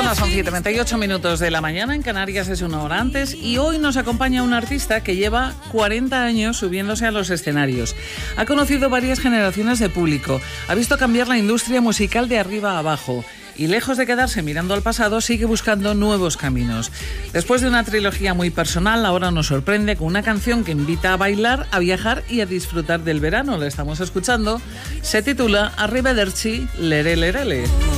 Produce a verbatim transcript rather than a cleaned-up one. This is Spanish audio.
las once y treinta y ocho minutos de la mañana, en Canarias es una hora antes, y hoy nos acompaña un artista que lleva cuarenta años subiéndose a los escenarios. Ha conocido varias generaciones de público, ha visto cambiar la industria musical de arriba a abajo y, lejos de quedarse mirando al pasado, sigue buscando nuevos caminos. Después de una trilogía muy personal, ahora nos sorprende con una canción que invita a bailar, a viajar y a disfrutar del verano. La estamos escuchando, se titula Arrivederci, Leré Lerele.